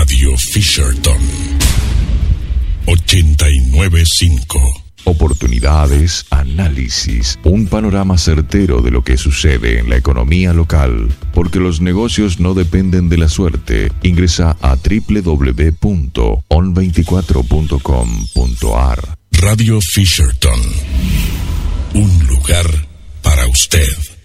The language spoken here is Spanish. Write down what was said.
Radio Fisherton 89.5. Oportunidades, análisis, un panorama certero de lo que sucede en la economía local, porque los negocios no dependen de la suerte. Ingresa a www.on24.com.ar. Radio Fisherton, un lugar para usted.